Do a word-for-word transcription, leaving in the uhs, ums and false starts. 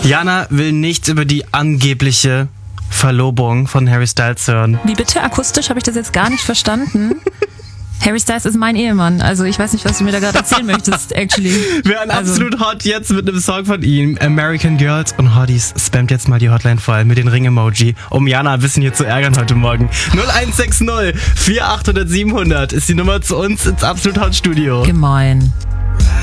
Jana will nichts über die angebliche Verlobung von Harry Styles hören. Wie bitte? Akustisch habe ich das jetzt gar nicht verstanden. Harry Styles ist mein Ehemann, also ich weiß nicht, was du mir da gerade erzählen möchtest, actually. Wir werden also. absolut hot jetzt mit einem Song von ihm. American Girls und Hotties. Spammt jetzt mal die Hotline voll mit den Ring-Emoji, um Jana ein bisschen hier zu ärgern heute Morgen. null eins sechs null vier achthundert siebenhundert ist die Nummer zu uns ins Absolut Hot Studio. Gemein.